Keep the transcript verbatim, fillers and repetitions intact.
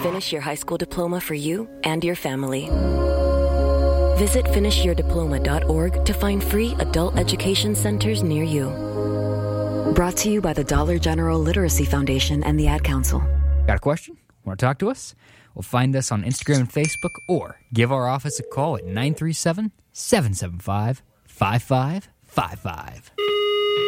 finish your high school diploma for you and your family. Visit finish your diploma dot org to find free adult education centers near you. Brought to you by the Dollar General Literacy Foundation and the Ad Council. Got a question? Want to talk to us? Well, find us on Instagram and Facebook or give our office a call at nine three seven, seven seven five, five five five five.